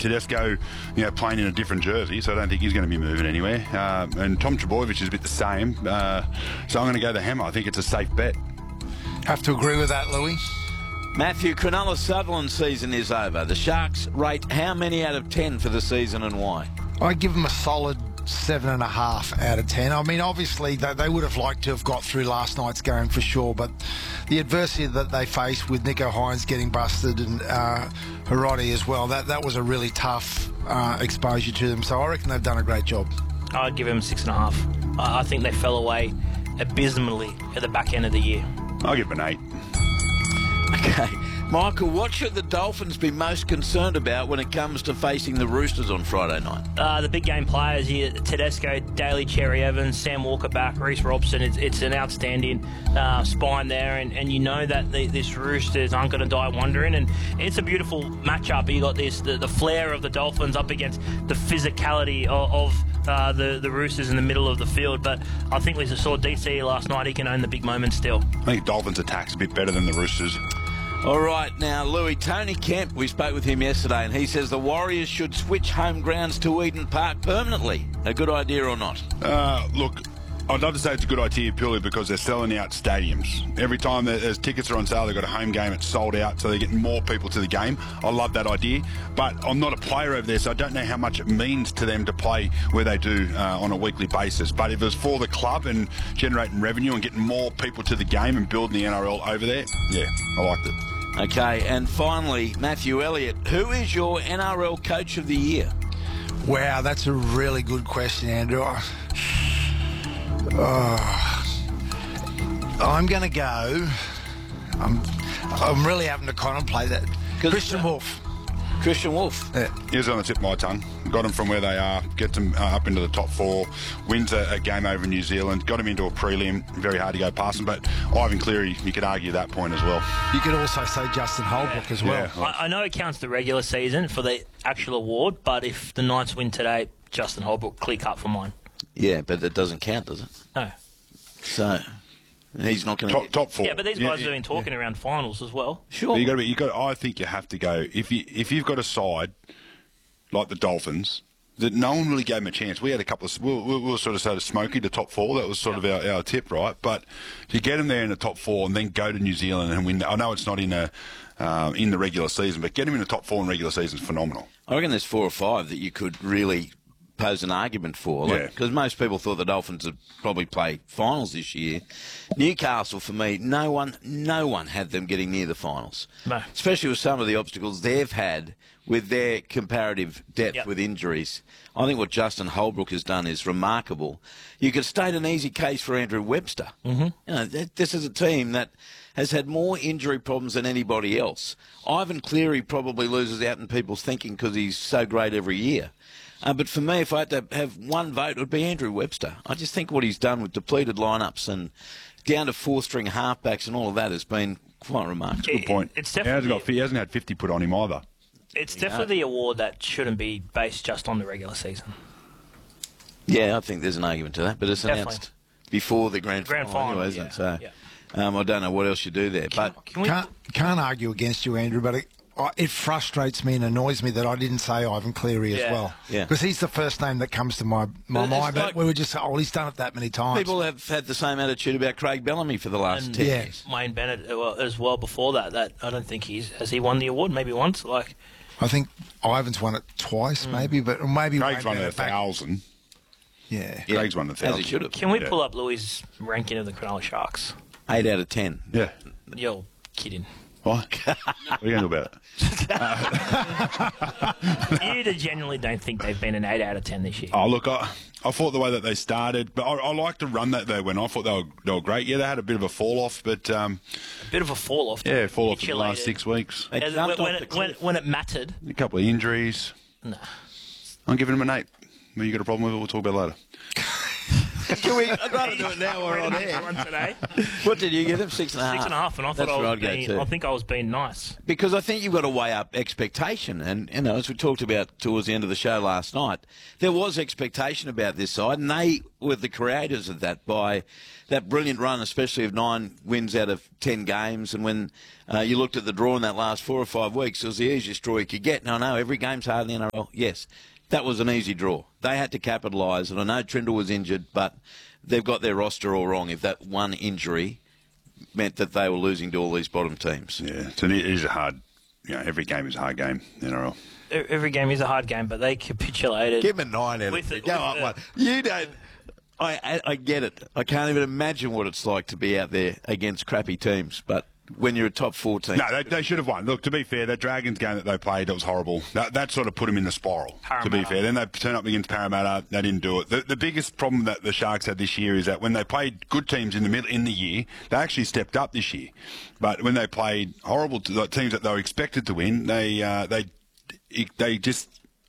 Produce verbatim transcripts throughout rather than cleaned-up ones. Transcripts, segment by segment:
Tedesco, you know, playing in a different jersey, so I don't think he's going to be moving anywhere. Uh, and Tom Trbojevic is a bit the same, uh, so I'm going to go the hammer. I think it's a safe bet. Have to agree with that, Louis. Matthew, Cronulla Sutherland season is over. The Sharks rate how many out of ten for the season and why? I give them a solid seven and a half out of ten. I mean, obviously they, they would have liked to have got through last night's game for sure, but the adversity that they faced with Nico Hines getting busted and uh, Hiroti as well, that, that was a really tough uh, exposure to them. So I reckon they've done a great job. I'd give them six and a half. I think they fell away abysmally at the back end of the year. I'll give them an eight. Okay. Michael, what should the Dolphins be most concerned about when it comes to facing the Roosters on Friday night? Uh, the big game players here, Tedesco, Daly, Cherry Evans, Sam Walker back, Reece Robson. It's, it's an outstanding uh, spine there, and, and you know that the, this Roosters aren't going to die wondering, and it's a beautiful matchup. You got this the, the flair of the Dolphins up against the physicality of, of uh, the, the Roosters in the middle of the field, but I think we saw D C last night. He can own the big moments still. I think Dolphins' attack's a bit better than the Roosters. All right, now, Louis, Tony Kemp, we spoke with him yesterday, and he says the Warriors should switch home grounds to Eden Park permanently. A good idea or not? Uh, look, I'd love to say it's a good idea purely because they're selling out stadiums. Every time there's tickets are on sale, they've got a home game, it's sold out, so they're getting more people to the game. I love that idea, but I'm not a player over there, so I don't know how much it means to them to play where they do uh, on a weekly basis. But if it was for the club and generating revenue and getting more people to the game and building the N R L over there, yeah, I liked it. Okay, and finally, Matthew Elliott, who is your N R L Coach of the Year? Wow, that's a really good question, Andrew. Oh, I'm going to go. I'm, I'm really having to contemplate that. Christian Wolf. Christian Wolf. Yeah. He was on the tip of my tongue. Got them from where they are, gets them uh, up into the top four, wins a, a game over New Zealand, got him into a prelim. Very hard to go past him, but Ivan Cleary, you could argue that point as well. You could also say Justin Holbrook as well. Yeah. I, I know it counts the regular season for the actual award, but if the Knights win today, Justin Holbrook, clear cut for mine. Yeah, but that doesn't count, does it? No. So he's not going to top, get... top four. Yeah, but these Yeah, guys yeah, have been talking yeah. around finals as well. Sure. But you got to be. You got. I think you have to go if you if you've got a side like the Dolphins that no one really gave them a chance. We had a couple of. We were, we were sort of sort of smoky the top four. That was sort yeah. of our, our tip, right? But to get them there in the top four and then go to New Zealand and win. I know it's not in a um, in the regular season, but get them in the top four in regular season is phenomenal. I reckon there's four or five that you could really pose an argument for. Like, Yeah. because most people thought the Dolphins would probably play finals this year. Newcastle, for me, no one no one had them getting near the finals. No. Especially with some of the obstacles they've had with their comparative depth Yep. with injuries. I think what Justin Holbrook has done is remarkable. You could state an easy case for Andrew Webster. Mm-hmm. You know, th- this is a team that has had more injury problems than anybody else. Ivan Cleary probably loses out in people's thinking because he's so great every year. Uh, but for me, if I had to have one vote, it would be Andrew Webster. I just think what he's done with depleted lineups and down to four-string halfbacks and all of that has been quite remarkable. Good point. It's he, hasn't definitely got, he hasn't had fifty put on him either. it's definitely the award that shouldn't be based just on the regular season. Yeah, I think there's an argument to that, but it's Definitely. announced before the grand, Grand final, final, anyway, isn't yeah, it? So yeah. um, I don't know what else you do there. But Can we, Can't, can't argue against you, Andrew, but it, I- it frustrates me and annoys me that I didn't say Ivan Cleary as Yeah. well. Yeah. Because he's the first name that comes to my, my But it's mind. like- But we were just, oh, he's done it that many times. people have had the same attitude about Craig Bellamy for the last and ten Yeah. years. Wayne Bennett uh, as well before that. That I don't think he's has he won the award maybe once. Like I think Ivan's won it twice, maybe, but or maybe Craig's Wayne won a Bennett back- thousand. Yeah. Yeah, Craig's won the as thousand. he should have. can we Yeah. pull up Louis' ranking of the Cronulla Sharks? Eight out of ten. Yeah. You're kidding. What? what are you going to do about it? You genuinely don't think they've been an eight out of ten this year? Oh, look, I, I thought the way that they started, but I, I like to run that they went. I thought they were, they were great. Yeah, they had a bit of a fall off, but um, A bit of a fall off. yeah, fall off in the last Capitulated. six weeks. They Yeah, jumped when, when, off the it, when, cliff. when it mattered. A couple of injuries. No. I'm giving them an eight. Well, you got a problem with it? We'll talk about it later. Can we? I'd rather do it now while we're on air. One today. What did you give him? Six and a half. Six and a half, and I thought That's I where was I'd go being, too. I think I was being nice. Because I think you've got to weigh up expectation. And, you know, as we talked about towards the end of the show last night, there was expectation about this side, and they were the creators of that by that brilliant run, especially of nine wins out of ten games. And when uh, you looked at the draw in that last four or five weeks, it was the easiest draw you could get. Now, I know every game's hard in the N R L. Yes, that was an easy draw. They had to capitalise, and I know Trindle was injured, but they've got their roster all wrong if that one injury meant that they were losing to all these bottom teams. Yeah, so it is a hard, you know, every game is a hard game in N R L. Every game is a hard game, but they capitulated. Give them a nine out of ten. Go up one. You don't. I, I I get it. I can't even imagine what it's like to be out there against crappy teams, but when you're a top four team. No, they, they should have won. Look, to be fair, that Dragons game that they played, that was horrible. That, that sort of put them in the spiral, Parramatta. to be fair. Then they turned up against Parramatta. They didn't do it. The, the biggest problem that the Sharks had this year is that when they played good teams in the middle in the year, they actually stepped up this year. But when they played horrible t- teams that they were expected to win, they uh, they they just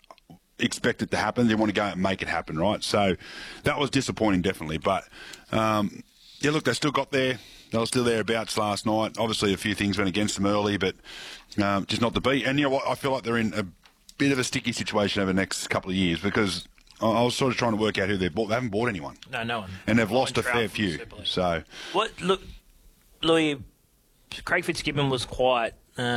expect it to happen. They want to go and make it happen, right? So that was disappointing, definitely. But, um, yeah, look, they still got there. They were still thereabouts last night. Obviously, a few things went against them early, but um, just not to be. And you know what? I feel like they're in a bit of a sticky situation over the next couple of years because I, I was sort of trying to work out who they've bought. They haven't bought anyone. No, no one. And they've No lost a one fair traveled few. Super League. So, What, look, Louis, Craig Fitzgibbon was quite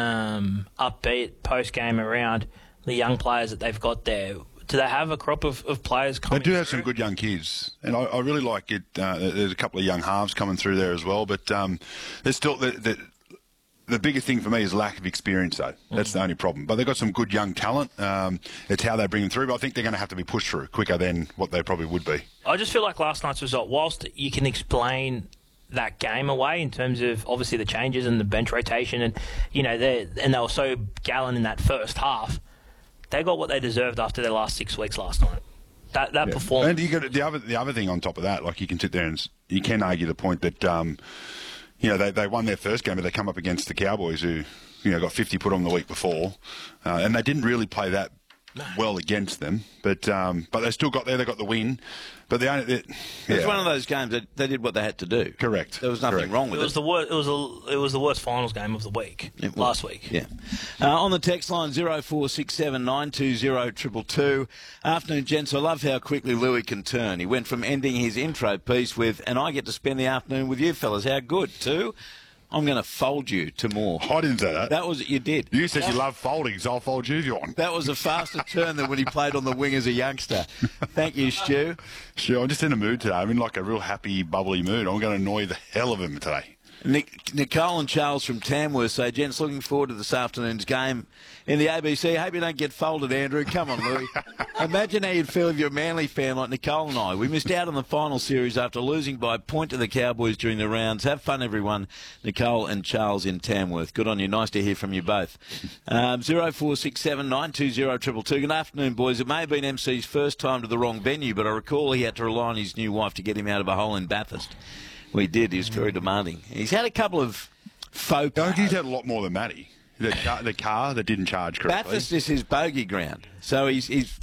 um, upbeat post-game around the young players that they've got there. Do they have a crop of, of players coming they do have through? some good young kids, and I, I really like it. Uh, there's a couple of young halves coming through there as well, but um, there's still the, the the biggest thing for me is lack of experience, though. That's mm. the only problem. But they've got some good young talent. Um, it's how they bring them through, but I think they're going to have to be pushed through quicker than what they probably would be. I just feel like last night's result, whilst you can explain that game away in terms of obviously the changes and the bench rotation, and you know they and they were so gallant in that first half. They got what they deserved after their last six weeks last night. That that yeah. performance. And you got the other the other thing on top of that, like you can sit there and you can argue the point that um, you know they they won their first game, but they come up against the Cowboys who you know got fifty put on the week before, uh, and they didn't really play that well against them. But um, but they still got there. They got the win. But the only it, yeah. It was one of those games that they did what they had to do. Correct. There was nothing Correct. wrong with It it. was the worst. It was a, It was the worst finals game of the week It was. last week. Yeah. Uh, on the text line zero four six seven nine two zero two two. Afternoon, gents. I love how quickly Louis can turn. He went from ending his intro piece with, "And I get to spend the afternoon with you fellas." How good, to I'm going to fold you to more. I didn't say that. That was you did. You said you love folding, so I'll fold you if you want. That was a faster turn than when he played on the wing as a youngster. Thank you, Stu. Sure, I'm just in a mood today. I'm in like a real happy, bubbly mood. I'm going to annoy the hell of him today. Nick, Nicole and Charles from Tamworth say, "Gents, looking forward to this afternoon's game in the A B C. Hope you don't get folded, Andrew." Come on, Louis. Imagine how you'd feel if you're a Manly fan like Nicole and I. We missed out on the final series after losing by a point to the Cowboys during the rounds. Have fun, everyone. Nicole and Charles in Tamworth. Good on you. Nice to hear from you both. Um, zero four six seven nine two zero two two. Good afternoon, boys. It may have been M C's first time to the wrong venue, but I recall he had to rely on his new wife to get him out of a hole in Bathurst. We did. He was very demanding. He's had a couple of faux I think he's had a lot more than Matty. The car, the car that didn't charge correctly. Bathurst is his bogey ground. So he's, he's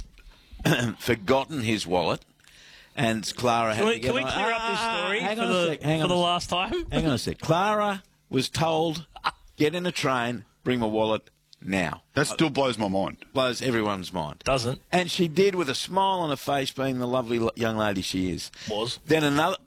forgotten his wallet, and Clara had Can we, to get can we on- clear up this Ah, story hang for on a the, sec, hang for on the a sec. last time? Hang on a sec. Clara was told, get in a train, bring my wallet now. That still blows my mind. Blows everyone's mind. Doesn't. And she did with a smile on her face, being the lovely lo- young lady she is. Was. Then another...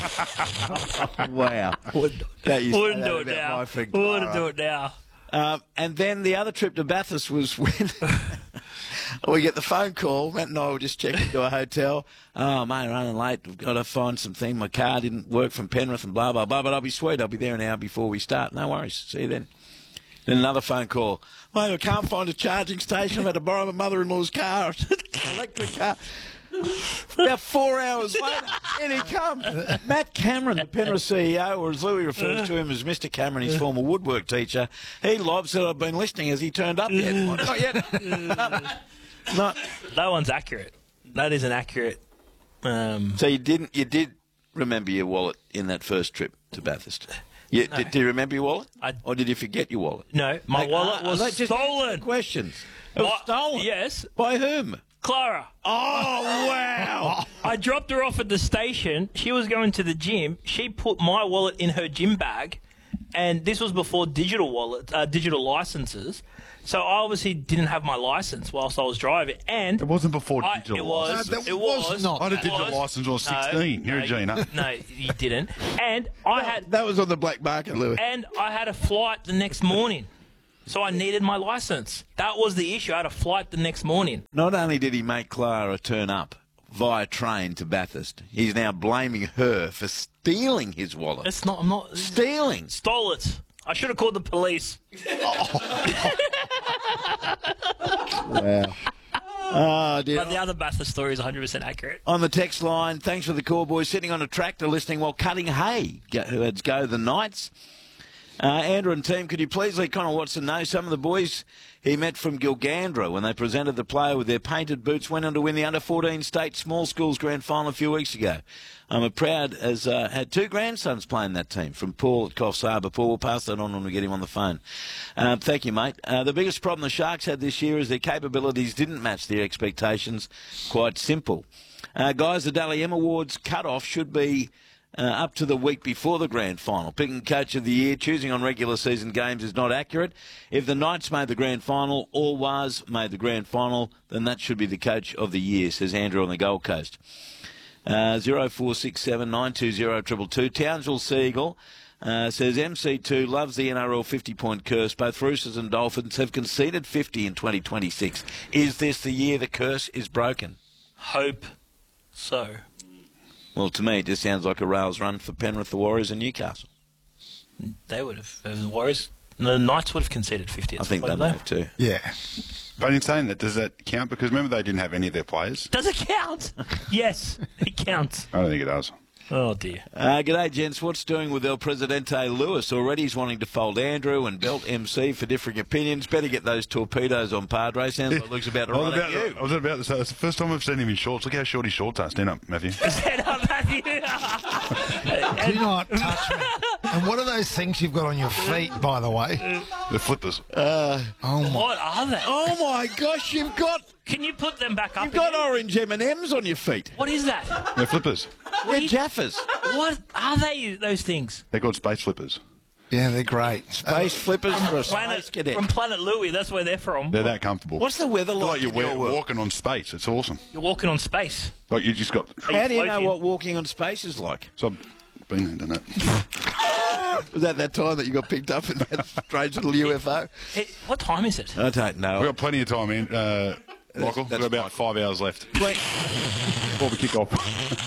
Wow. Wouldn't, That you say wouldn't that do it about now. my friend Wouldn't Clara. do it now. Um, and then the other trip to Bathurst was when we get the phone call. Matt and I were just checking into a hotel. "Oh, mate, running late. We've got to find something. My car didn't work from Penrith and blah, blah, blah. But I'll be sweet. I'll be there an hour before we start. No worries. See you then." Then another phone call. "Mate, I can't find a charging station. I've had to borrow my mother-in-law's car. Electric car." About four hours later, in he comes. Matt Cameron, the Penrith C E O, or as Louis refers to him as Mister Cameron, his former woodwork teacher, he lobs that I've been listening. Has he turned up yet? Not yet. No. Not. That one's accurate. That is an accurate. Um, So you didn't. You did remember your wallet in that first trip to Bathurst. You, No. did, do you remember your wallet? I- or did you forget your wallet? No, my Like, wallet uh, was are they just stolen. Questions. It was My- stolen? Yes. By whom? Clara. Oh, wow. I dropped her off at the station. She was going to the gym. She put my wallet in her gym bag, and this was before digital wallet, uh, digital licenses. So I obviously didn't have my license whilst I was driving, and It wasn't before I, digital it was. license. No, that it was was not. I had a it digital was. license when I was No, sixteen. You're no, a Gina. No, you didn't. And I had That was on the black market, Louis. and I had a flight the next morning, so I needed my license. That was the issue. I had a flight the next morning. Not only did he make Clara turn up via train to Bathurst, he's now blaming her for stealing his wallet. It's not. I'm not. Stealing. Stole it. I should have called the police. Wow. Oh, dear. But the other Bathurst story is one hundred percent accurate. On the text line, thanks for the call, boys. Sitting on a tractor listening while cutting hay. Go, let's go the Knights. Uh, Andrew and team, could you please let Connor Watson know some of the boys he met from Gilgandra when they presented the player with their painted boots went on to win the under fourteen state small schools grand final a few weeks ago. I'm a proud as uh, had two grandsons playing that team from Paul at Coffs Harbour. Paul, we'll pass that on when we get him on the phone. Uh, thank you, mate. Uh, the biggest problem the Sharks had this year is their capabilities didn't match their expectations. Quite simple. Uh, guys, the Dally M Awards cut-off should be Uh, up to the week before the grand final. Picking coach of the year, choosing on regular season games is not accurate. If the Knights made the grand final, or was made the grand final, then that should be the coach of the year, says Andrew on the Gold Coast. Uh, zero four six seven nine two zero two two. Townsville Seagull uh, says M C two loves the N R L fifty-point curse. Both Roosters and Dolphins have conceded fifty in twenty twenty-six. Is this the year the curse is broken? Hope so. Well, to me, it just sounds like a rails run for Penrith, the Warriors, and Newcastle. They would have. The Warriors, the Knights would have conceded fifty. I think they may have too. Yeah. But in saying that, does that count? Because remember, they didn't have any of their players. Does it count? Yes, it counts. I don't think it does. Oh dear. Uh, g'day, gents. What's doing with El Presidente Lewis? Already he's wanting to fold Andrew and belt M C for differing opinions. Better get those torpedoes on Padre. Sounds like Luke's about to I was run about, at you. I was about to say, it's the first time I've seen him in shorts. Look how short his shorts are. Stand up, Matthew. Stand up, Matthew. Do not touch me. And what are those things you've got on your feet, by the way? The flippers. Oh, my. What are they? Oh, my gosh, you've got Can you put them back up? you've got again? orange M and M's on your feet. What is that? They're flippers. They're Jaffas. What are they? Those things? They're called space flippers. Yeah, they're great. Space flippers for a space Planet cadet. from Planet Louie. That's where they're from. They're that comfortable. What's the weather It's like? like you're in your wa- world? walking on space. It's awesome. You're walking on space. Like you just got. Are How do you know floating? what walking on space is like? So I've been there, done it. Was that that time that you got picked up in that strange little U F O? Hey, what time is it? I don't know. We've got plenty of time, man. Uh, Michael, we've that's got about five hours left before we kick off.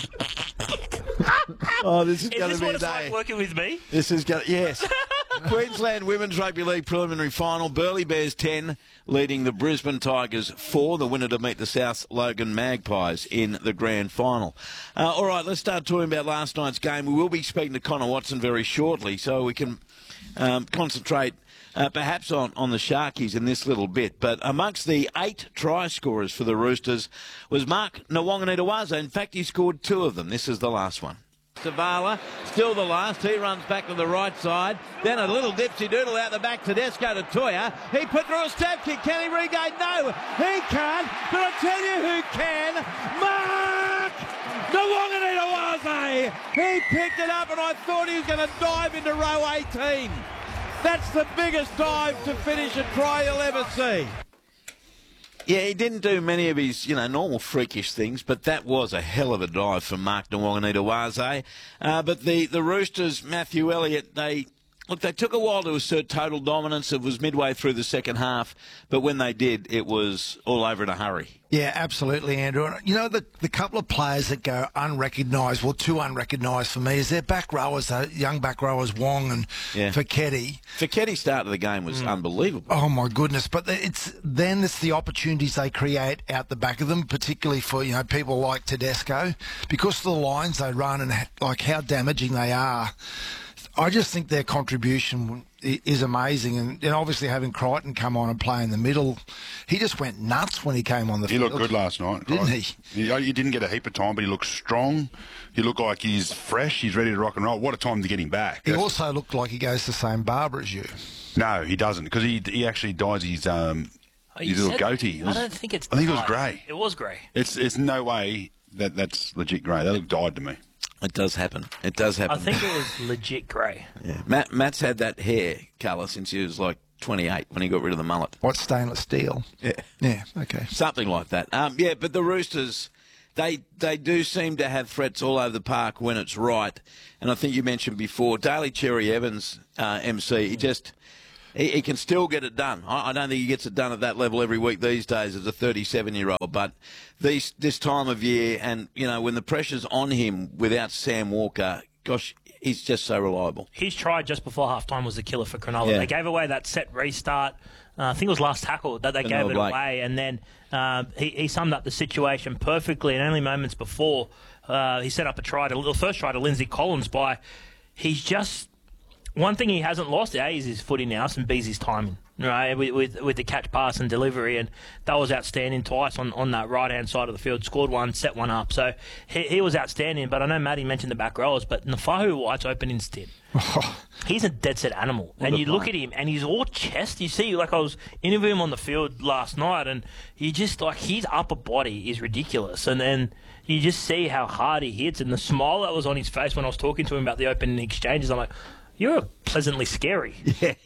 Oh, this is, Is going this to be what a it's day. like working with me? This is going to, yes. Queensland Women's Rugby League preliminary final. Burleigh Bears ten, leading the Brisbane Tigers four, the winner to meet the South Logan Magpies in the grand final. Uh, all right, let's start talking about last night's game. We will be speaking to Connor Watson very shortly, so we can um, concentrate Uh, perhaps on, on the Sharkies in this little bit. But amongst the eight try scorers for the Roosters was Mark Nwanganitawaza. In fact, he scored two of them. This is the last one. Savala, still the last. He runs back to the right side. Then a little dipsy-doodle out the back. Tedesco to Toya. He put through a stab kick. Can he regain? No, he can't. But I tell you who can. Mark Nwanganitawaza. He picked it up and I thought he was going to dive into row eighteen. That's the biggest dive to finish a try you'll ever see. Yeah, he didn't do many of his, you know, normal freakish things, but that was a hell of a dive from Mark Nwanganitawaza. Uh, but the, the Roosters, Matthew Elliott, they... Look, they took a while to assert total dominance. It was midway through the second half, but when they did, it was all over in a hurry. Yeah, absolutely, Andrew. And, you know, the, the couple of players that go unrecognised, well, two unrecognised for me, is their back rowers, the young back rowers, Wong and Yeah. Feketi. Feketi's start of the game was unbelievable. Oh, my goodness. But it's then it's the opportunities they create out the back of them, particularly for, you know, people like Tedesco, because of the lines they run and, like, how damaging they are. I just think their contribution is amazing, and, and obviously having Crichton come on and play in the middle, he just went nuts when he came on the he field. He looked good last night, didn't right? he? he? He didn't get a heap of time, but he looked strong. He looked like he's fresh. He's ready to rock and roll. What a time to get him back. He That's... also looked like he goes to the same barber as you. No, he doesn't, because he he actually dyes his um Oh, his little goatee. I don't think it's. I think it was dyed. grey. It was grey. It's it's no way that that's legit grey. That looked dyed to me. It does happen. It does happen. I think it was legit grey. Yeah. Matt, Matt's had that hair colour since he was like twenty-eight when he got rid of the mullet. What, stainless steel? Yeah. Yeah, okay. Something like that. Um, yeah, but the Roosters, they they do seem to have threats all over the park when it's right. And I think you mentioned before, Daly Cherry Evans, uh, M C, he just... He, he can still get it done. I, I don't think he gets it done at that level every week these days as a thirty-seven-year-old. But these, this time of year, and, you know, when the pressure's on him without Sam Walker, gosh, he's just so reliable. His try just before halftime was the killer for Cronulla. Yeah. They gave away that set restart. Uh, I think it was last tackle that they Cronulla gave it Blake. away. And then uh, he, he summed up the situation perfectly. And only moments before, uh, he set up a try to the first try to Lindsay Collins by he's just... One thing he hasn't lost, A, is his footy now, and B, is his timing, right, with, with with the catch, pass and delivery, and that was outstanding twice on, on that right-hand side of the field. Scored one, set one up, so he, he was outstanding, but I know Matty mentioned the back rowers, but Nafa'u White's open instead. He's a dead-set animal, and you look at him, and he's all chest. You see, like I was interviewing him on the field last night, and you just, like, his upper body is ridiculous, and then you just see how hard he hits, and the smile that was on his face when I was talking to him about the open exchanges, I'm like, you're pleasantly scary. Yeah.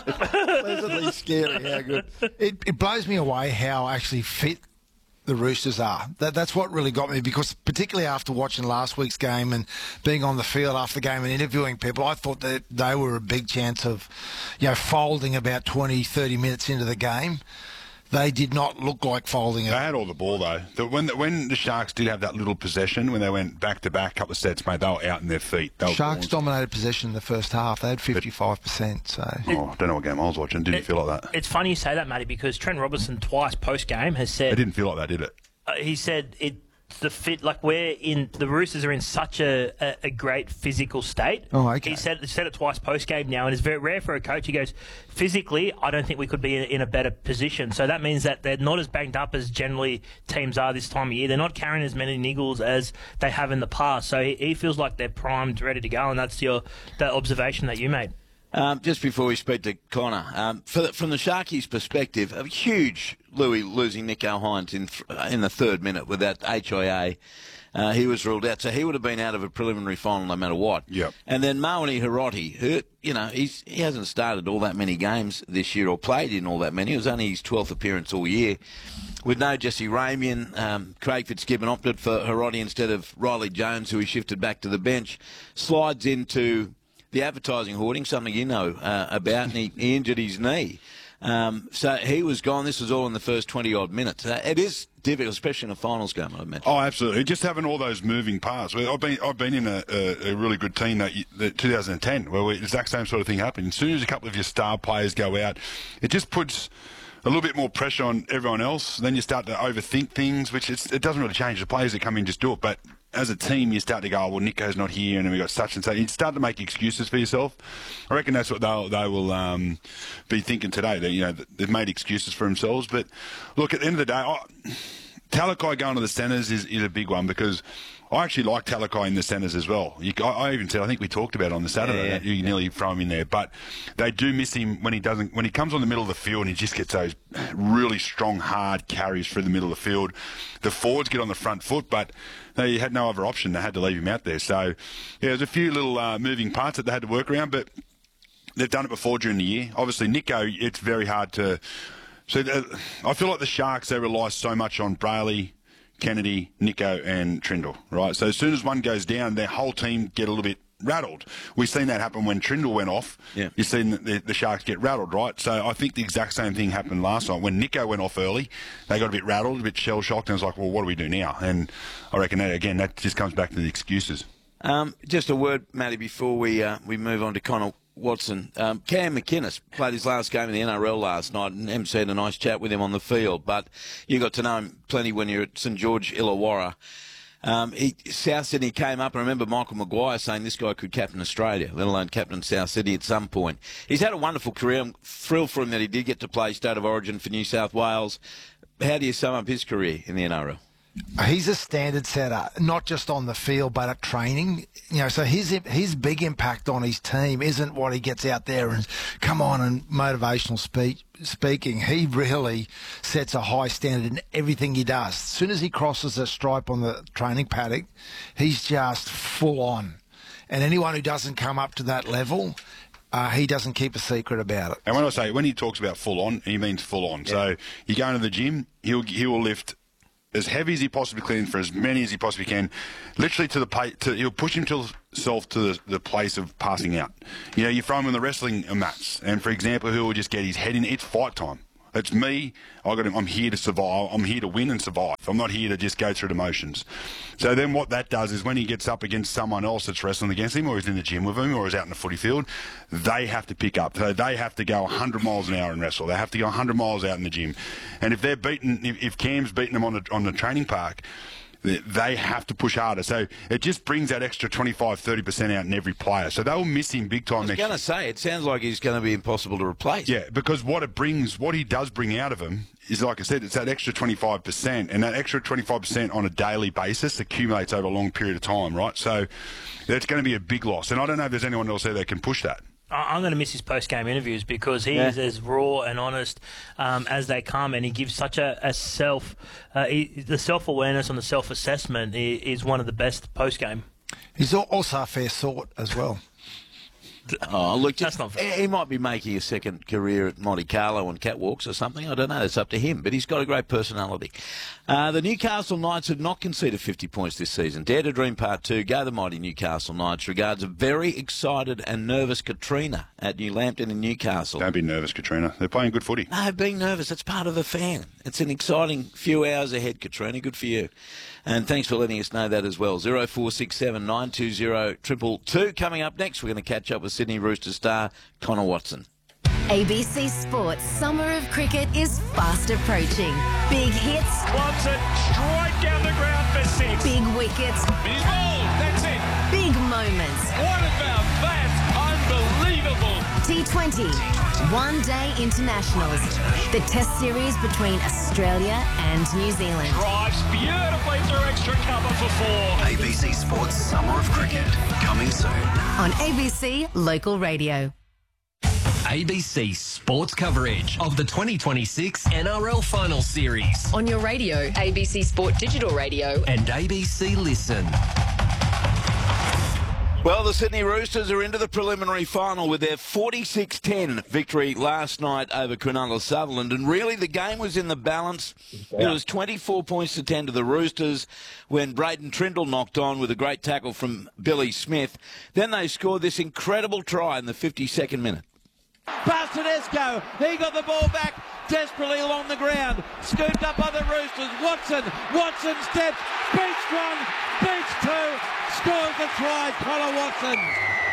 Pleasantly scary. How good. It, it blows me away how actually fit the Roosters are. That, that's what really got me, because particularly after watching last week's game and being on the field after the game and interviewing people, I thought that they were a big chance of, you know, folding about twenty, thirty minutes into the game. They did not look like folding it. They had all the ball, though. The, when, the, when the Sharks did have that little possession, when they went back-to-back, couple of sets, mate, they were out in their feet. They Sharks dominated possession in the first half. They had fifty-five percent. So. Oh, I don't know what game I was watching. Didn't it, feel like that. It's funny you say that, Matty, because Trent Robinson twice post-game has said... It didn't feel like that, did it? Uh, he said it... The fit, like we're in, the Roosters are in such a, a, a great physical state. Oh, okay. He said said it twice post game now, and it's very rare for a coach. He goes, physically, I don't think we could be in, in a better position. So that means that they're not as banged up as generally teams are this time of year. They're not carrying as many niggles as they have in the past. So he, he feels like they're primed, ready to go, and that's your that observation that you made. Um, just before we speak to Connor, um, for the, from the Sharkies' perspective, a huge Louis losing Nico Hines in in the third minute with that H I A. Uh, he was ruled out, so he would have been out of a preliminary final no matter what. Yep. And then Moani Hiroti, who, you know, he's, he hasn't started all that many games this year or played in all that many. It was only his twelfth appearance all year. With no Jesse Ramian, um, Craig Fitzgibbon opted for Hiroti instead of Riley Jones, who he shifted back to the bench. Slides into the advertising hoarding, something you know uh, about, and he, he injured his knee. Um, so he was gone. This was all in the first twenty-odd minutes. Uh, it is difficult, especially in a finals game, I imagine. Oh, absolutely. Just having all those moving parts. I've been I've been in a, a, a really good team that, that twenty ten, where we, the exact same sort of thing happened. As soon as a couple of your star players go out, it just puts a little bit more pressure on everyone else. Then you start to overthink things, which it's, it doesn't really change. The players that come in just do it, but as a team, you start to go, oh, well, Nico's not here, and then we've got such and such. You start to make excuses for yourself. I reckon that's what they'll, they will um, be thinking today. That, you know, they've made excuses for themselves. But, look, at the end of the day, oh, Talakai going to the centres is, is a big one, because I actually like Talakai in the centres as well. You, I, I even said, I think we talked about it on the Saturday, yeah, yeah. that you nearly throw him in there. But they do miss him when he doesn't. When he comes on the middle of the field and he just gets those really strong, hard carries through the middle of the field. The forwards get on the front foot, but they had no other option. They had to leave him out there. So, yeah, there's a few little uh, moving parts that they had to work around, but they've done it before during the year. Obviously, Nico, it's very hard to... So uh, I feel like the Sharks, they rely so much on Brayley, Kennedy, Nico and Trindle, right? So as soon as one goes down, their whole team get a little bit rattled. We've seen that happen when Trindle went off. Yeah. You've seen the, the Sharks get rattled, right? So I think the exact same thing happened last night. When Nico went off early, they got a bit rattled, a bit shell-shocked, and it's like, well, what do we do now? And I reckon, that again, that just comes back to the excuses. Um, just a word, Matty, before we uh, we move on to Connor Watson. Um, Cam McInnes played his last game in the N R L last night, and M C had a nice chat with him on the field. But you got to know him plenty when you're at St George Illawarra. Um, he, South Sydney came up, and I remember Michael Maguire saying this guy could captain Australia, let alone captain South Sydney at some point. He's had a wonderful career. I'm thrilled for him that he did get to play State of Origin for New South Wales. How do you sum up his career in the N R L? He's a standard setter, not just on the field, but at training. You know, so his his big impact on his team isn't what he gets out there and come on and motivational speech, speaking. He really sets a high standard in everything he does. As soon as he crosses a stripe on the training paddock, he's just full on. And anyone who doesn't come up to that level, Uh, he doesn't keep a secret about it. And when I say, when he talks about full on, he means full on. Yeah. So you go into the gym, he'll he will lift as heavy as he possibly can for as many as he possibly can, literally to the pay, to he'll push himself to the, the place of passing out. You know, you throw him in the wrestling mats, and for example, he will just get his head in. It's fight time. It's me. I got him. I'm here to survive. I'm here to win and survive. I'm not here to just go through the motions. So then what that does is when he gets up against someone else that's wrestling against him, or he's in the gym with him, or he's out in the footy field, they have to pick up. So they have to go one hundred miles an hour and wrestle. They have to go one hundred miles out in the gym. And if they're beaten, if, if Cam's beating them on the, on the training park, they have to push harder. So it just brings that extra twenty-five, thirty percent out in every player. So they'll miss him big time next year. I was going to say, it sounds like he's going to be impossible to replace. Yeah, because what it brings, what he does bring out of him is, like I said, it's that extra twenty-five percent. And that extra twenty-five percent on a daily basis accumulates over a long period of time, right? So that's going to be a big loss. And I don't know if there's anyone else there that can push that. I'm going to miss his post-game interviews because he yeah. is as raw and honest um, as they come, and he gives such a, a self, uh, he, the self-awareness and the self-assessment is, is one of the best post-game. He's also a fair sort as well. Oh, look, that's not fair. He might be making a second career at Monte Carlo and catwalks or something. I don't know. It's up to him. But he's got a great personality. Uh, the Newcastle Knights have not conceded fifty points this season. Dare to Dream Part two. Go the mighty Newcastle Knights. Regards a very excited and nervous Katrina at New Lambton in Newcastle. Don't be nervous, Katrina. They're playing good footy. No, being nervous, that's part of the fan. It's an exciting few hours ahead, Katrina. Good for you. And thanks for letting us know that as well. oh four six seven, nine two oh, two two two. Coming up next, we're going to catch up with Sydney Roosters star Connor Watson. A B C Sports Summer of Cricket is fast approaching. Big hits. Watson straight down the ground for six. Big wickets. He's bowled. That's it. Big moments. What about that? Unbelievable. T twenty. One Day Internationals. The test series between Australia and New Zealand. Drives beautifully through extra cover for four. A B C Sports Summer of Cricket. Coming soon. On A B C Local Radio. A B C Sports coverage of the twenty twenty-six N R L Final Series. On your radio, A B C Sport Digital Radio. And A B C Listen. Well, the Sydney Roosters are into the preliminary final with their forty-six ten victory last night over Cronulla Sutherland. And really, the game was in the balance. It was twenty-four points to ten to the Roosters when Braden Trindle knocked on with a great tackle from Billy Smith. Then they scored this incredible try in the fifty-second minute. Pass to Tedesco. He got the ball back desperately along the ground. Scooped up by the Roosters. Watson. Watson steps. Beats one. Beats two. Scores the try. Connor Watson.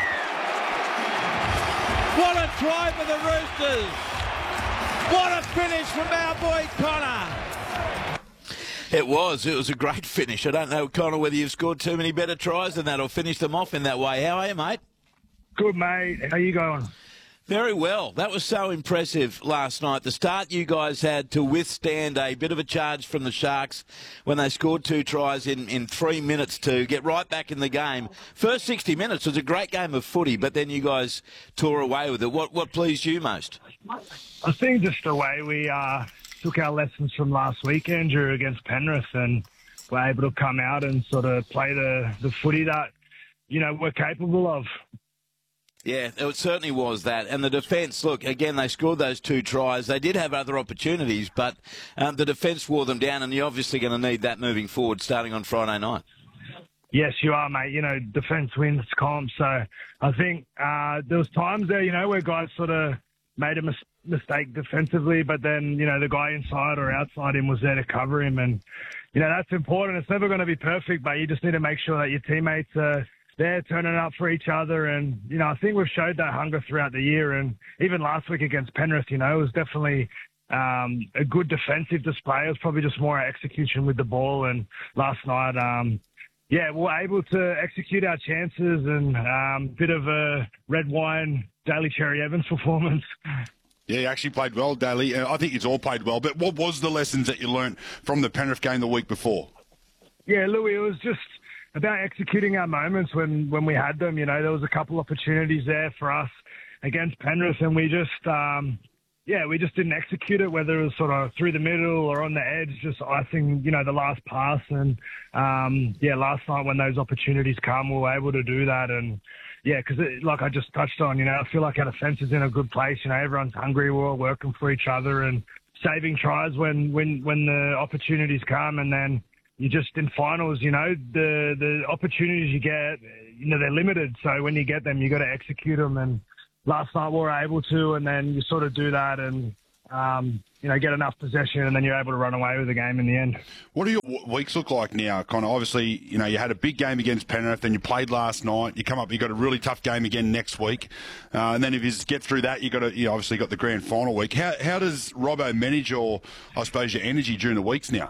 What a try for the Roosters. What a finish from our boy Connor. It was. It was a great finish. I don't know, Connor, whether you've scored too many better tries than that or finished them off in that way. How are you, mate? Good, mate. How you going? Very well. That was so impressive last night. The start you guys had to withstand a bit of a charge from the Sharks when they scored two tries in, in three minutes to get right back in the game. First sixty minutes was a great game of footy, but then you guys tore away with it. What what pleased you most? I think just the way we uh, took our lessons from last week, Andrew, against Penrith, and were able to come out and sort of play the, the footy that, you know, we're capable of. Yeah, it certainly was that. And the defence, look, again, they scored those two tries. They did have other opportunities, but um, the defence wore them down, and you're obviously going to need that moving forward starting on Friday night. Yes, you are, mate. You know, defence wins comp. So I think uh, there was times there, you know, where guys sort of made a mis- mistake defensively, but then, you know, the guy inside or outside him was there to cover him. And, you know, that's important. It's never going to be perfect, but you just need to make sure that your teammates are they're turning up for each other. And, you know, I think we've showed that hunger throughout the year. And even last week against Penrith, you know, it was definitely um, a good defensive display. It was probably just more our execution with the ball. And last night, um, yeah, we were able to execute our chances and um, bit of a red wine Daly Cherry Evans performance. Yeah, you actually played well, Daly. Uh, I think it's all played well. But what was the lessons that you learnt from the Penrith game the week before? Yeah, Louis, it was just about executing our moments when, when we had them. You know, there was a couple opportunities there for us against Penrith, and we just, um, yeah, we just didn't execute it, whether it was sort of through the middle or on the edge, just icing, you know, the last pass. And, um, yeah, last night when those opportunities come, we were able to do that. And, yeah, because like I just touched on, you know, I feel like our defence is in a good place. You know, everyone's hungry. We're all working for each other and saving tries when, when, when the opportunities come. And then you just, in finals, you know, the, the opportunities you get, you know, they're limited. So when you get them, you got to execute them. And last night we were able to, and then you sort of do that and, um, you know, get enough possession, and then you're able to run away with the game in the end. What do your weeks look like now, Connor? Obviously, you know, you had a big game against Penrith, then you played last night. You come up, you got a really tough game again next week, uh, and then if you get through that, you got to, you obviously got the grand final week. How how does Robbo manage your, I suppose, your energy during the weeks now?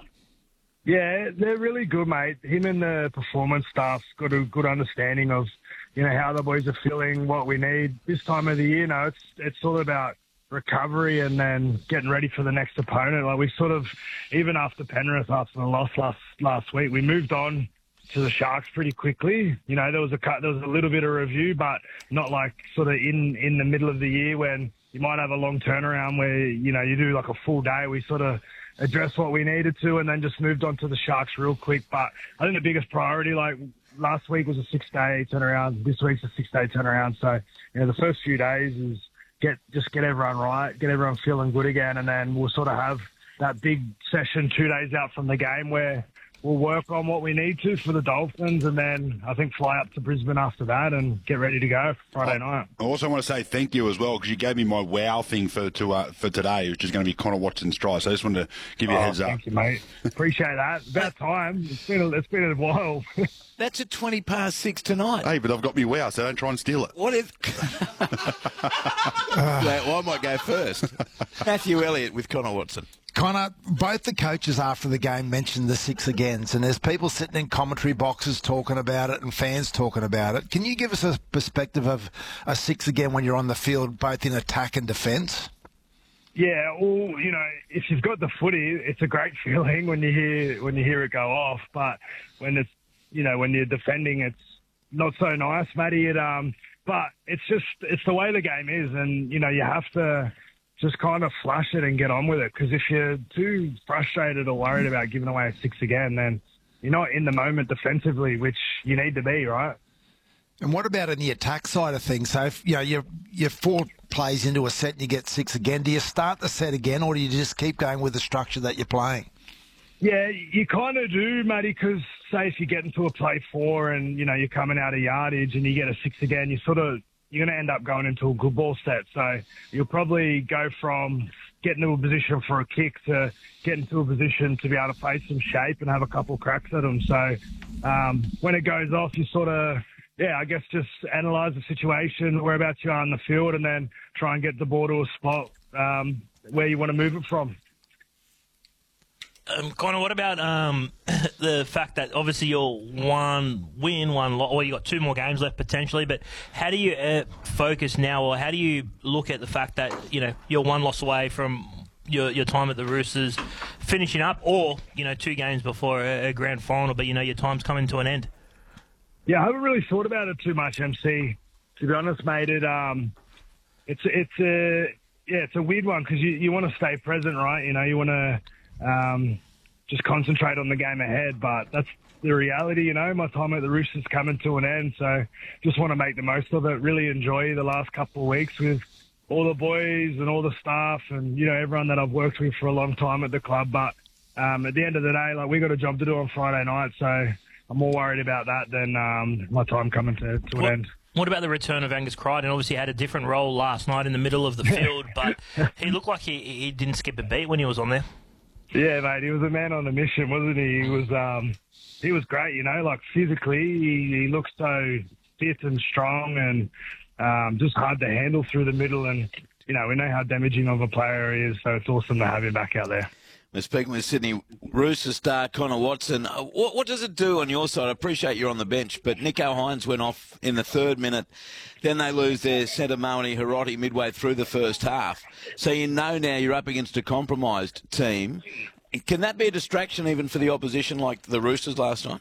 Yeah, they're really good, mate. Him and the performance staff's got a good understanding of, you know, how the boys are feeling, what we need this time of the year. You know, it's it's all about recovery and then getting ready for the next opponent. Like we sort of, even after Penrith, after the loss last last week, we moved on to the Sharks pretty quickly. You know, there was a cut, there was a little bit of review, but not like sort of in in the middle of the year when you might have a long turnaround where, you know, you do like a full day. We sort of addressed what we needed to and then just moved on to the Sharks real quick. But I think the biggest priority, like last week was a six-day turnaround. This week's a six-day turnaround. So, you know, the first few days is get just get everyone right, get everyone feeling good again, and then we'll sort of have that big session two days out from the game where we'll work on what we need to for the Dolphins, and then I think fly up to Brisbane after that and get ready to go for Friday night. I also want to say thank you as well, because you gave me my wow thing for to uh, for today, which is going to be Connor Watson's try. So I just wanted to give you oh, a heads up. Thank you, mate. Appreciate that. About time. It's been a, it's been a while. That's at twenty past six tonight. Hey, but I've got me wow, so don't try and steal it. What if... well, I might go first. Matthew Elliott with Connor Watson. Connor, both the coaches after the game mentioned the six agains, and there's people sitting in commentary boxes talking about it and fans talking about it. Can you give us a perspective of a six again when you're on the field, both in attack and defence? Yeah, well, you know, if you've got the footy, it's a great feeling when you hear when you hear it go off. But when it's, you know, when you're defending, it's not so nice, Matty. It um, but it's just it's the way the game is, and you know, you have to just kind of flush it and get on with it. Because if you're too frustrated or worried about giving away a six again, then you're not in the moment defensively, which you need to be, right? And what about in the attack side of things? So, if, you know, you're, you're four plays into a set and you get six again. Do you start the set again, or do you just keep going with the structure that you're playing? Yeah, you kind of do, Matty, because say if you get into a play four and, you know, you're coming out of yardage and you get a six again, you sort of, you're going to end up going into a good ball set. So you'll probably go from getting to a position for a kick to getting to a position to be able to face some shape and have a couple cracks at them. So um, when it goes off, you sort of, yeah, I guess just analyse the situation, whereabouts you are on the field, and then try and get the ball to a spot um, where you want to move it from. Um, Connor, what about um, the fact that obviously you're one win, one loss, or you got two more games left potentially, but how do you uh, focus now, or how do you look at the fact that, you know, you're one loss away from your your time at the Roosters finishing up, or, you know, two games before a, a grand final, but, you know, your time's coming to an end? Yeah, I haven't really thought about it too much, M C. To be honest, mate, it um, it's it's a yeah, it's a weird one because you, you want to stay present, right? You know, you want to um, just concentrate on the game ahead, but that's the reality. You know, my time at the Roosters coming to an end, so just want to make the most of it. Really enjoy the last couple of weeks with all the boys and all the staff, and you know, everyone that I've worked with for a long time at the club. But um, at the end of the day, like, we got a job to do on Friday night, so I'm more worried about that than um, my time coming to, to an what, end. What about the return of Angus Crichton? Obviously, he had a different role last night in the middle of the field, but he looked like he, he didn't skip a beat when he was on there. Yeah, mate, he was a man on a mission, wasn't he? He was, um, he was great, you know, like physically, he, he looked so fit and strong and um, just hard to handle through the middle. And you know, we know how damaging of a player he is, so it's awesome to have him back out there. We're speaking with Sydney Roosters star Connor Watson. Uh, what, what does it do on your side? I appreciate you're on the bench, but Nicho Hynes went off in the third minute. Then they lose their centre Maoni Hiroti midway through the first half. So you know now you're up against a compromised team. Can that be a distraction even for the opposition like the Roosters last night?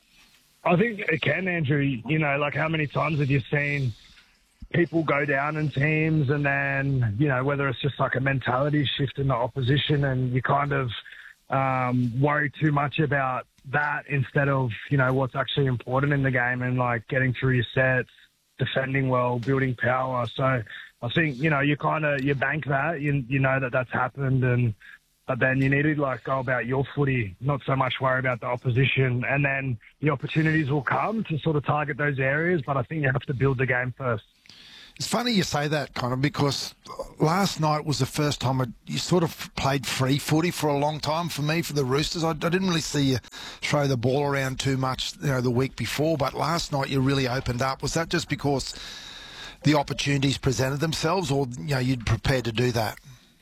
I think it can, Andrew. You know, like how many times have you seen people go down in teams and then, you know, whether it's just like a mentality shift in the opposition and you kind of um, worry too much about that instead of, you know, what's actually important in the game and like getting through your sets, defending well, building power. So I think, you know, you kind of, you bank that, you, you know that that's happened and but then you need to like go about your footy, not so much worry about the opposition. And then the opportunities will come to sort of target those areas. But I think you have to build the game first. It's funny you say that, Connor, because last night was the first time I, you sort of played free footy for a long time for me, for the Roosters. I, I didn't really see you throw the ball around too much, you know, the week before, but last night you really opened up. Was that just because the opportunities presented themselves, or you know you'd prepared to do that?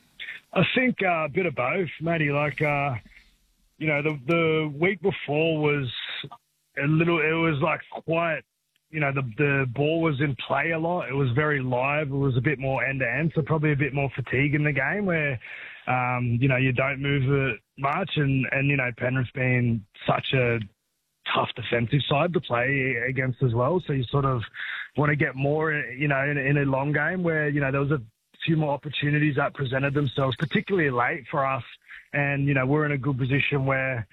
I think uh, a bit of both, Matty. Like, uh, you know, the the week before was a little. It was like quite. You know, the the ball was in play a lot. It was very live. It was a bit more end-to-end, so probably a bit more fatigue in the game where, um, you know, you don't move it much. And, and, you know, Penrith being such a tough defensive side to play against as well. So you sort of want to get more, you know, in, in a long game where, you know, there was a few more opportunities that presented themselves, particularly late for us. And, you know, we're in a good position where,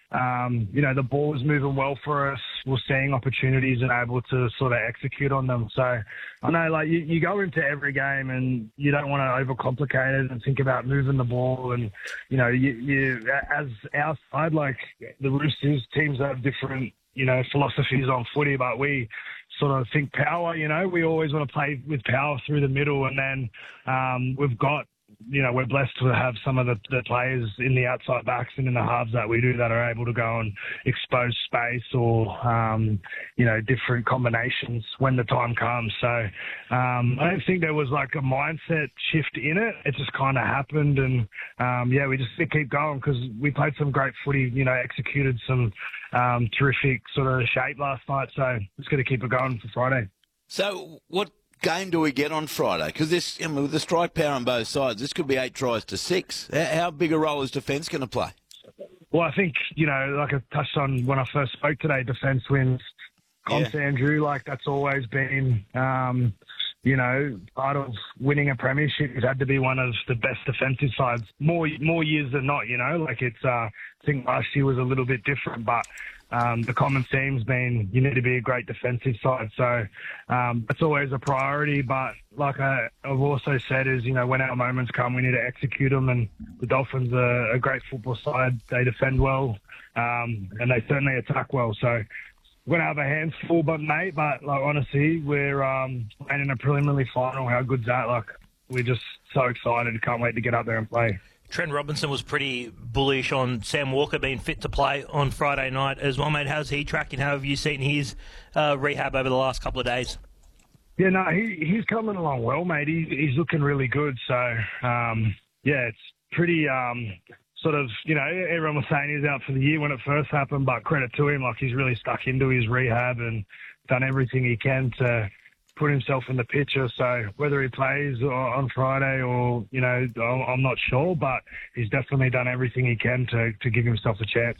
Um, you know, the ball was moving well for us. We're seeing opportunities and able to sort of execute on them. So I know, like, you, you go into every game and you don't want to overcomplicate it and think about moving the ball. And, you know, you, you as our side, like the Roosters, teams have different, you know, philosophies on footy, but we sort of think power, you know, we always want to play with power through the middle. And then um, we've got, you know, we're blessed to have some of the, the players in the outside backs and in the halves that we do that are able to go and expose space or, um, you know, different combinations when the time comes. So um, I don't think there was like a mindset shift in it. It just kind of happened. And, um, yeah, we just keep going because we played some great footy, you know, executed some um, terrific sort of shape last night. So just got to keep it going for Friday. So what game do we get on Friday? Because this, I mean, with the strike power on both sides, this could be eight tries to six. How big a role is defence going to play? Well, I think, you know, like I touched on when I first spoke today, defence wins comps, yeah. Andrew. Like, that's always been, um, you know, part of winning a premiership. It had to be one of the best defensive sides, more more years than not, you know. Like, it's, uh, I think last year was a little bit different, but Um, the common theme's been you need to be a great defensive side. So um, it's always a priority. But like I, I've also said is, you know, when our moments come, we need to execute them. And the Dolphins are a great football side. They defend well um, and they certainly attack well. So we're going to have a hands full, but mate, but like honestly, we're um, playing in a preliminary final. How good's that? Like, we're just so excited. Can't wait to get up there and play. Trent Robinson was pretty bullish on Sam Walker being fit to play on Friday night as well, mate. How's he tracking? How have you seen his uh, rehab over the last couple of days? Yeah, no, he, he's coming along well, mate. He, he's looking really good. So, um, yeah, it's pretty um, sort of, you know, everyone was saying he was out for the year when it first happened, but credit to him, like he's really stuck into his rehab and done everything he can to put himself in the picture. So whether he plays on Friday or, you know, I'm not sure, but he's definitely done everything he can to, to give himself a chance.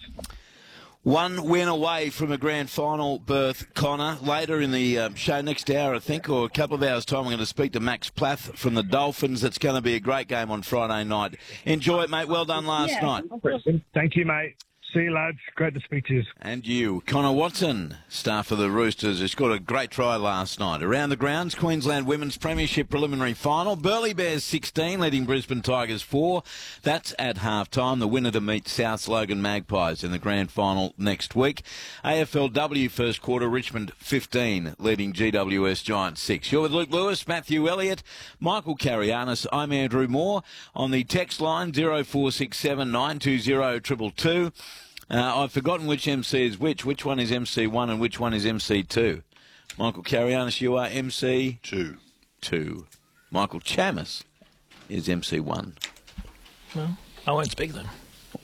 One win away from a grand final berth, Connor. Later in the um, show, next hour, I think, or a couple of hours' time, I'm going to speak to Max Plath from the Dolphins. It's going to be a great game on Friday night. Enjoy it, mate. Well done last yeah. night. Thank you, mate. See you, lads. Great to speak to you. And you. Connor Watson, star for the Roosters, has got a great try last night. Around the grounds, Queensland Women's Premiership Preliminary Final. Burleigh Bears sixteen, leading Brisbane Tigers four. That's at half-time. The winner to meet South Logan Magpies in the grand final next week. A F L W first quarter, Richmond fifteen, leading G W S Giants six. You're with Luke Lewis, Matthew Elliott, Michael Carianis. I'm Andrew Moore. On the text line, zero four six seven nine two zero two two two. Uh, I've forgotten which M C is which. Which one is M C one and which one is M C two? Michael Carianis, you are M C two. Two. Michael Chammas, is M C one. Well, I won't speak then.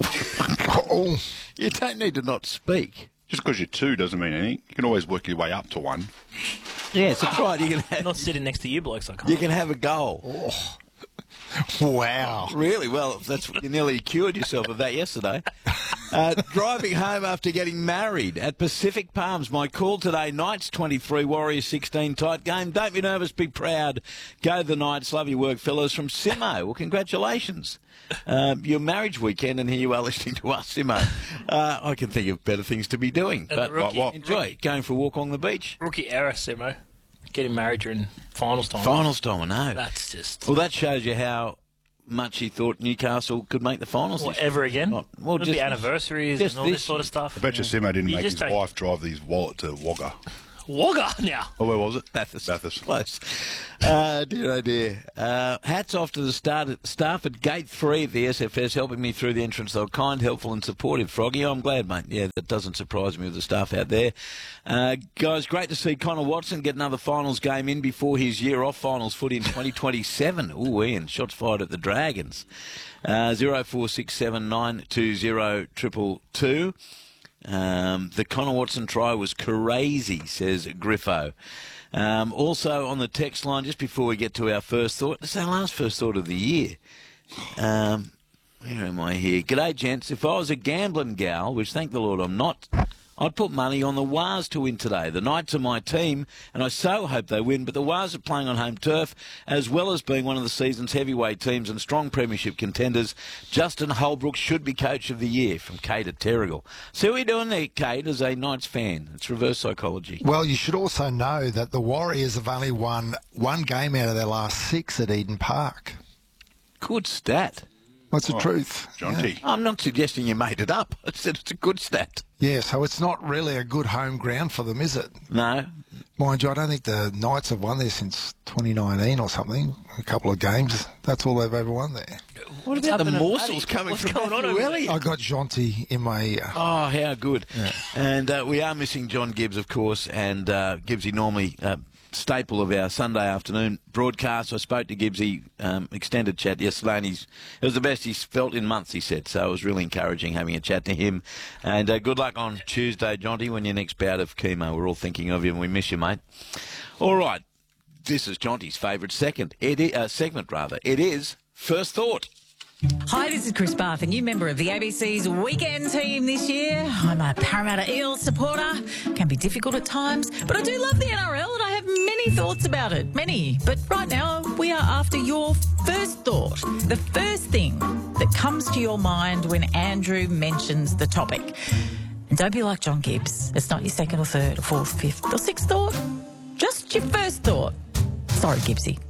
Oh, you don't need to not speak. Just because you're two doesn't mean anything. You can always work your way up to one. Yes, that's right. You can have, not sitting next to you blokes. I can't. You can have a goal. Oh. Wow. Really? Well, that's you nearly cured yourself of that yesterday. Uh, driving home after getting married at Pacific Palms. My call today, Knights twenty-three, Warriors sixteen, tight game. Don't be nervous, be proud. Go the Knights. Love your work, fellas. From Simo. Well, congratulations. Uh, your marriage weekend, and here you are listening to us, Simo. Uh, I can think of better things to be doing. And But rookie, what, enjoy rookie. going for a walk along the beach. Rookie error, Simo. Getting married during finals time. Finals time, I know. That's just... Well, that shows you how much he thought Newcastle could make the finals. What, ever again? Well, well It'll just be anniversaries just and all this this sort of stuff. I bet you Simo didn't You make just his don't- wife drive his wallet to Wagga. Wagga now. Oh, where was it? Bathurst. Bathurst. Close. Uh, dear, oh dear. Uh, hats off to the start at, staff at Gate three at the S F S, helping me through the entrance. They were kind, helpful and supportive, Froggy. I'm glad, mate. Yeah, that doesn't surprise me with the staff out there. Uh, guys, great to see Connor Watson get another finals game in before his year off finals footy in twenty twenty-seven. Ooh, Ian, shots fired at the Dragons. Uh, zero four six seven nine two zero triple two. Um, the Connor Watson try was crazy, says Griffo. Um, also on the text line, just before we get to our first thought, it's our last first thought of the year. Um, where am I here? G'day, gents. If I was a gambling gal, which thank the Lord I'm not, I'd put money on the Wars to win today. The Knights are my team, and I so hope they win, but the Wars are playing on home turf, as well as being one of the season's heavyweight teams and strong premiership contenders. Justin Holbrook should be coach of the year, from Kate at Terrigal. See what you're doing there, Kate, as a Knights fan. It's reverse psychology. Well, you should also know that the Warriors have only won one game out of their last six at Eden Park. Good stat. What's the Oh, truth? Jonty. Yeah. I'm not suggesting you made it up. I said it's a good stat. Yeah, so it's not really a good home ground for them, is it? No. Mind you, I don't think the Knights have won there since twenty nineteen or something. A couple of games. That's all they've ever won there. What about the happening, morsels Paddy? coming What's from going on Matthew over there? Elliott? I got Jonty in my ear. Oh, how good. Yeah. And uh, we are missing John Gibbs, of course, and uh, Gibbsy normally uh, staple of our Sunday afternoon broadcast. I spoke to Gibbsy, um, extended chat yesterday, and he's, it was the best he's felt in months, he said. So it was really encouraging having a chat to him. And uh, good luck on Tuesday, Jonty, when your next bout of chemo. We're all thinking of you, and we miss you, mate. All right. This is Jonty's favourite second. It is, uh, segment, rather. It is First Thought. Hi, this is Chris Barth, a new member of the A B C's weekend team this year. I'm a Parramatta Eels supporter. Can be difficult at times, but I do love the N R L and I have many thoughts about it. Many. But right now, we are after your first thought. The first thing that comes to your mind when Andrew mentions the topic. And don't be like John Gibbs. It's not your second or third or fourth, fifth or sixth thought. Just your first thought. Sorry, Gibbsy.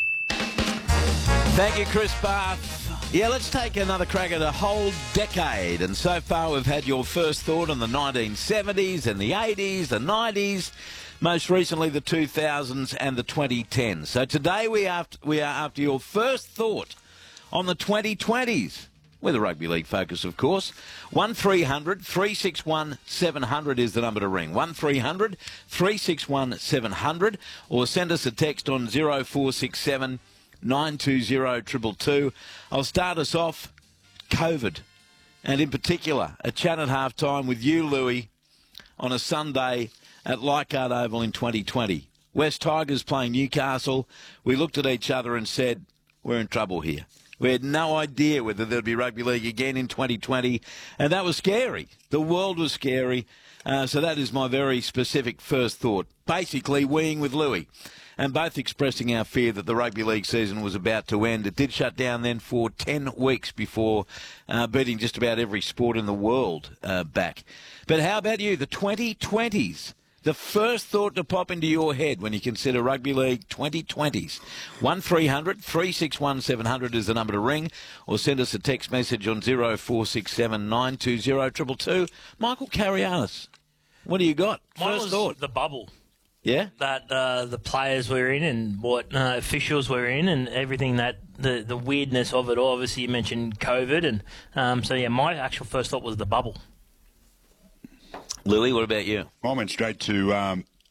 Thank you, Chris Barth. Yeah, let's take another crack at a whole decade. And so far, we've had your first thought on the nineteen seventies and the eighties, the nineties, most recently the two thousands and the twenty tens. So today we are after, we are after your first thought on the twenty twenties. With a rugby league focus, of course. one three hundred three six one seven hundred is the number to ring. one three hundred three six one seven hundred. Or send us a text on zero four six seven nine two zero two two two. I'll start us off, COVID. And in particular, a chat at half-time with you, Louis, on a Sunday at Leichhardt Oval in twenty twenty. West Tigers playing Newcastle. We looked at each other and said, we're in trouble here. We had no idea whether there'd be rugby league again in twenty twenty, and that was scary. The world was scary, uh, so that is my very specific first thought. Basically, weeing with Louis, and both expressing our fear that the rugby league season was about to end. It did shut down then for ten weeks before uh, beating just about every sport in the world uh, back. But how about you, the twenty twenties? The first thought to pop into your head when you consider Rugby League twenty twenties. one three hundred three six one seven hundred is the number to ring, or send us a text message on zero four six seven nine two zero two two two. Michael Carianis, what do you got? Mine First was thought. the bubble. Yeah? That uh, the players were in and what uh, officials were in and everything that the, the weirdness of it all. Obviously, you mentioned COVID. and um, So, yeah, my actual first thought was the bubble. Lily, what about you? I went straight to um,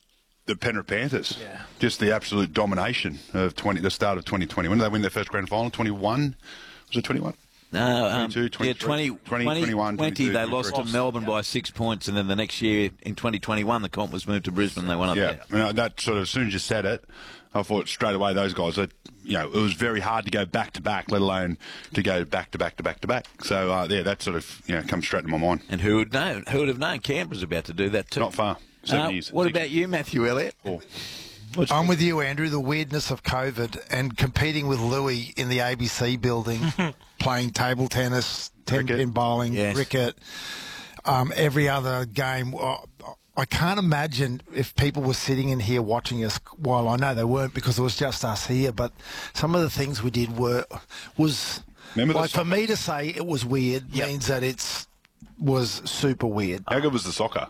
the Penrith Panthers. Yeah. Just the absolute domination of twenty, the start of twenty twenty. When did they win their first grand final? twenty-one? Was it twenty-one? No, um, twenty-two, yeah, twenty, twenty, twenty, twenty-one, twenty, they lost to Melbourne yeah. by six points, and then the next year, in twenty twenty-one, the comp was moved to Brisbane. They won up yeah. there. Yeah, that sort of, as soon as you said it, I thought straight away those guys, that, you know, it was very hard to go back to back, let alone to go back to back to back to back. So, uh, yeah, that sort of, you know, comes straight to my mind. And who would know? Who would have known Canberra's about to do that too? Not far. Seven uh, years. What Six about you, Matthew Elliott? Four. What's I'm with you, Andrew. The weirdness of COVID and competing with Louis in the A B C building, playing table tennis, ten pin bowling, yes. cricket, um, every other game. I can't imagine if people were sitting in here watching us. While I know they weren't because it was just us here, but some of the things we did were was Remember like for me to say it was weird yep. means that it's was super weird. How good was the soccer?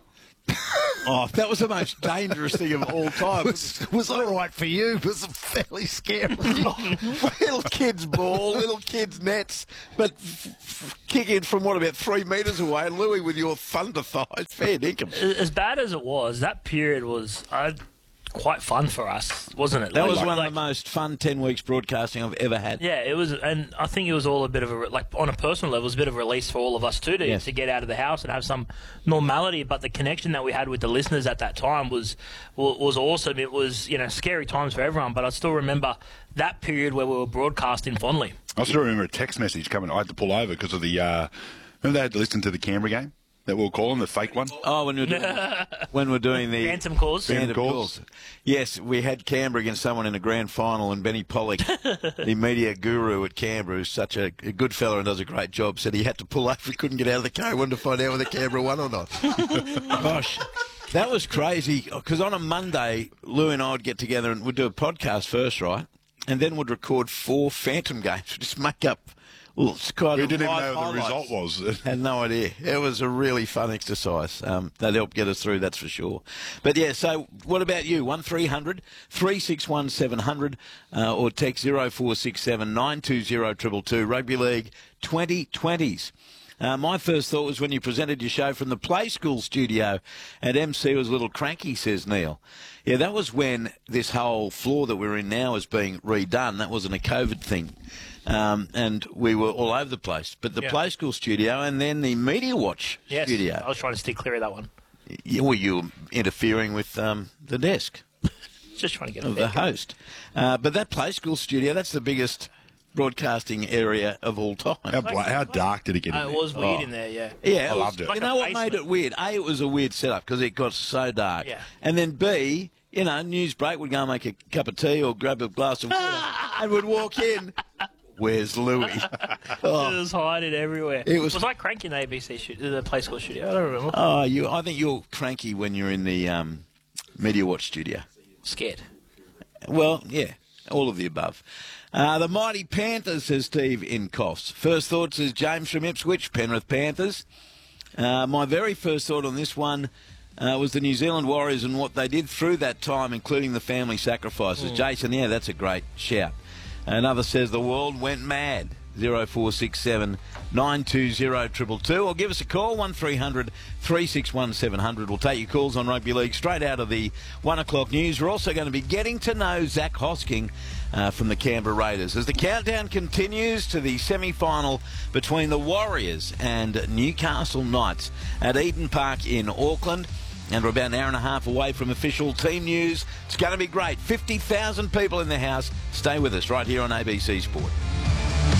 Oh, that was the most dangerous thing of all time. It was, it was all right for you. It was fairly scary. Little kids' ball, little kids' nets, but f- f- kicking from, what, about three metres away, and Louis with your thunder thighs. Fair dinkum. As bad as it was, that period was uh, quite fun for us, wasn't it? That like, was one like, of the most fun ten weeks broadcasting I've ever had. Yeah, it was, and I think it was all a bit of a, like, on a personal level, it was a bit of a release for all of us too, to, yes. to get out of the house and have some normality, but the connection that we had with the listeners at that time was was awesome. It was, you know, scary times for everyone, but I still remember that period where we were broadcasting fondly. I still remember a text message coming. I had to pull over because of the, uh, remember they had to listen to the Canberra game? That we'll call them, the fake one? Oh, when we we're doing, when we're doing the... Phantom calls. Phantom calls. Yes, we had Canberra against someone in a grand final, and Benny Pollock, the media guru at Canberra, who's such a, a good fella and does a great job, said he had to pull over. He couldn't get out of the car. He wanted to find out whether Canberra won or not. Gosh, that was crazy. Because on a Monday, Lou and I would get together and we'd do a podcast first, right? And then we'd record four Phantom games. We'd just make up... Well, it's kind we of didn't even know highlights. what the result was. Had no idea. It was a really fun exercise. Um, that helped get us through, that's for sure. But yeah, so what about you? one three hundred, three six one, seven hundred uh, or text zero four six seven, nine two zero, two two two. Rugby League twenty twenties. Uh, my first thought was when you presented your show from the Play School studio and M C was a little cranky, says Neil. Yeah, that was when this whole floor that we're in now is being redone. That wasn't a COVID thing. Um, and we were all over the place. But the yeah. Play School studio and then the Media Watch yes, studio. I was trying to stay clear of that one. Yeah, well, you were interfering with um, the desk. Just trying to get of the host. Uh, but that Play School studio, that's the biggest broadcasting area of all time. How, bla- how dark did it get in uh, there? It was weird oh. in there, yeah. Yeah, I it loved was, it. You Like know a what made basement. it weird? A, it was a weird setup because it got so dark. Yeah. And then B, you know, news break, we'd go and make a cup of tea or grab a glass of water and we'd walk in. Where's Louis? Oh. It was hiding everywhere. It was, was I cranky in the A B C studio, the Play School studio? I don't remember. Oh, you! I think you're cranky when you're in the um, Media Watch studio. Scared. Well, yeah, all of the above. Uh, the mighty Panthers, says Steve in Coffs. First thoughts is James from Ipswich, Penrith Panthers. Uh, my very first thought on this one uh, was the New Zealand Warriors and what they did through that time, including the family sacrifices. Mm. Jason, yeah, that's a great shout. Another says the world went mad. zero four six seven, nine two zero, two two two. Or give us a call, one three hundred, three six one, seven hundred. We'll take your calls on Rugby League straight out of the one o'clock news. We're also going to be getting to know Zach Hosking uh, from the Canberra Raiders as the countdown continues to the semi-final between the Warriors and Newcastle Knights at Eden Park in Auckland. And we're about an hour and a half away from official team news. It's going to be great. fifty thousand people in the house. Stay with us right here on A B C Sport.